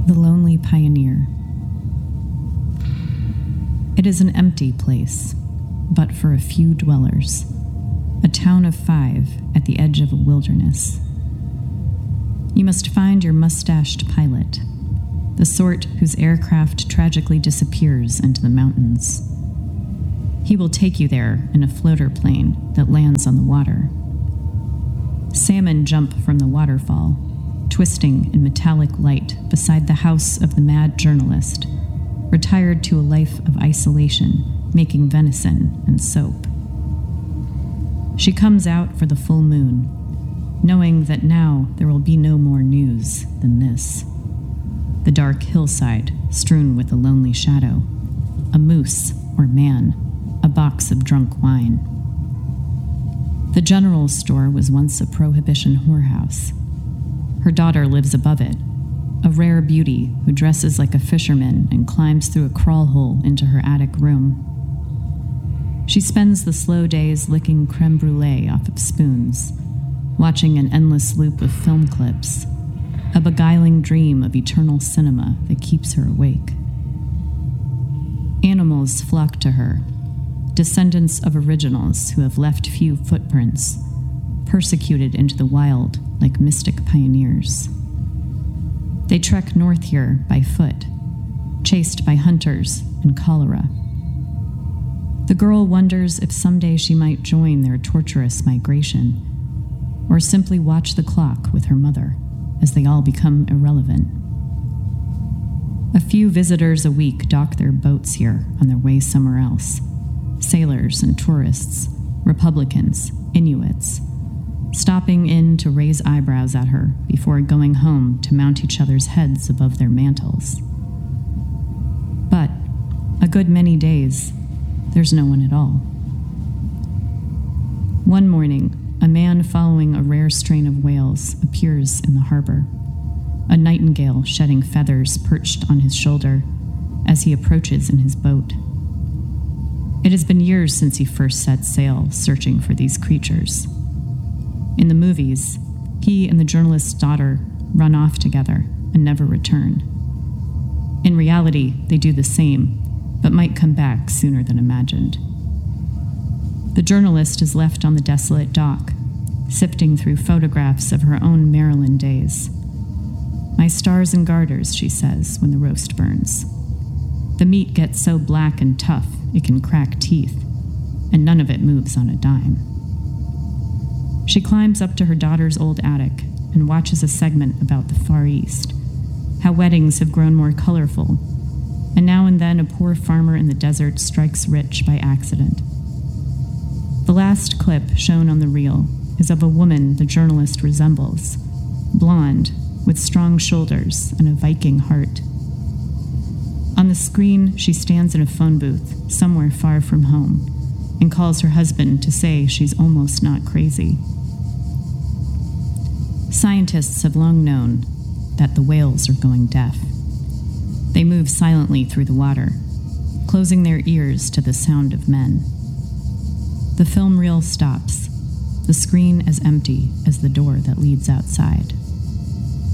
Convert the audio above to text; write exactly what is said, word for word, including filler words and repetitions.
The Lonely Pioneer. It is an empty place, but for a few dwellers, a town of five at the edge of a wilderness. You must find your mustached pilot, the sort whose aircraft tragically disappears into the mountains. He will take you there in a floater plane that lands on the water. Salmon jump from the waterfall, twisting in metallic light beside the house of the mad journalist, retired to a life of isolation, making venison and soap. She comes out for the full moon, knowing that now there will be no more news than this. The dark hillside strewn with a lonely shadow, a moose or man, a box of drunk wine. The general store was once a prohibition whorehouse. Her daughter lives above it, a rare beauty who dresses like a fisherman and climbs through a crawl hole into her attic room. She spends the slow days licking creme brulee off of spoons, watching an endless loop of film clips, a beguiling dream of eternal cinema that keeps her awake. Animals flock to her, descendants of originals who have left few footprints, persecuted into the wild like mystic pioneers. They trek north here by foot, chased by hunters and cholera. The girl wonders if someday she might join their torturous migration, or simply watch the clock with her mother as they all become irrelevant. A few visitors a week dock their boats here on their way somewhere else. Sailors and tourists, Republicans, Inuits, stopping in to raise eyebrows at her before going home to mount each other's heads above their mantles. But a good many days, there's no one at all. One morning, a man following a rare strain of whales appears in the harbor, a nightingale shedding feathers perched on his shoulder as he approaches in his boat. It has been years since he first set sail searching for these creatures. In the movies, he and the journalist's daughter run off together and never return. In reality, they do the same, but might come back sooner than imagined. The journalist is left on the desolate dock, sifting through photographs of her own Maryland days. "My stars and garters," she says when the roast burns. "The meat gets so black and tough it can crack teeth, and none of it moves on a dime." She climbs up to her daughter's old attic and watches a segment about the Far East, how weddings have grown more colorful, and now and then a poor farmer in the desert strikes rich by accident. The last clip shown on the reel is of a woman the journalist resembles, blonde, with strong shoulders and a Viking heart. On the screen, she stands in a phone booth somewhere far from home and calls her husband to say she's almost not crazy. Scientists have long known that the whales are going deaf. They move silently through the water, closing their ears to the sound of men. The film reel stops, the screen as empty as the door that leads outside.